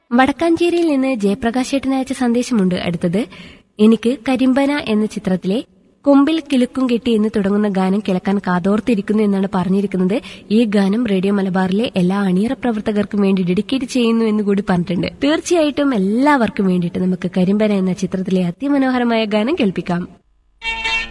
വടക്കാഞ്ചേരിയിൽ നിന്ന് ജയപ്രകാശ് ഏട്ടൻ അയച്ച സന്ദേശമുണ്ട്. അടുത്തത്, എനിക്ക് കരിമ്പന എന്ന ചിത്രത്തിലെ കൊമ്പിൽ കിലുക്കും കെട്ടി എന്ന് തുടങ്ങുന്ന ഗാനം കേൾക്കാൻ കാതോർത്തിരിക്കുന്നു എന്നാണ് പറഞ്ഞിരിക്കുന്നത്. ഈ ഗാനം റേഡിയോ മലബാറിലെ എല്ലാ അണിയറ പ്രവർത്തകർക്കും വേണ്ടി ഡെഡിക്കേറ്റ് ചെയ്യുന്നു എന്ന് കൂടി പറഞ്ഞിട്ടുണ്ട്. തീർച്ചയായിട്ടും എല്ലാവർക്കും വേണ്ടിയിട്ട് നമുക്ക് കരിമ്പന എന്ന ചിത്രത്തിലെ അതിമനോഹരമായ ഗാനം കേൾപ്പിക്കാം.